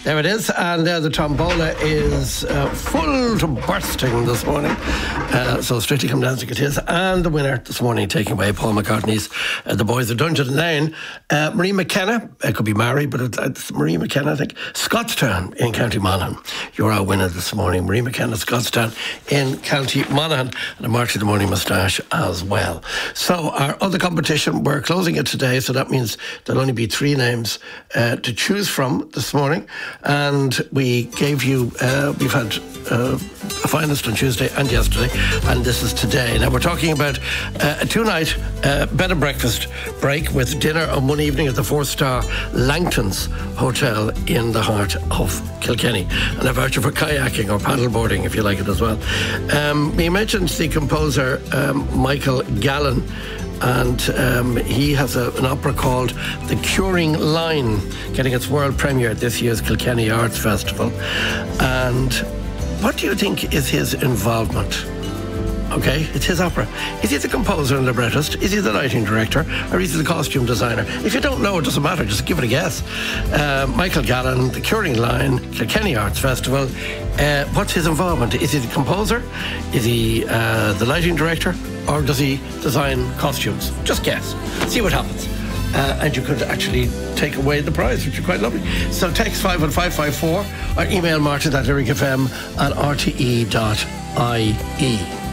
There it is, and the tombola is full to bursting this morning. So Strictly Come Dancing it is, and the winner this morning taking away Paul McCartney's The Boys of Dungeon Lane. Marie McKenna, it could be Mary, but it's Marie McKenna, I think. Scottstown in County Monaghan. You're our winner this morning. Marie McKenna, Scottstown in County Monaghan, and a March of the Morning moustache as well. So our other competition, we're closing it today, so that means there'll only be 3 names to choose from this morning. And we gave you, we've had a finalist on Tuesday and yesterday, and this is today. Now we're talking about a 2-night bed and breakfast break with dinner on one evening at the 4-star Langton's Hotel in the heart of Kilkenny, and a voucher for kayaking or paddleboarding if you like it as well. We mentioned the composer Michael Gallen, and he has an opera called The Curing Line, getting its world premiere at this year's Kilkenny Arts Festival. And what do you think is his involvement? Okay, it's his opera. Is he the composer and librettist? Is he the lighting director? Or is he the costume designer? If you don't know, it doesn't matter, just give it a guess. Michael Gallen, The Curing Line, Kilkenny Arts Festival. What's his involvement? Is he the composer? Is he the lighting director? Or does he design costumes? Just guess. See what happens. And you could actually take away the prize, which is quite lovely. So text 51554 or email martin@lyricfm@rte.ie.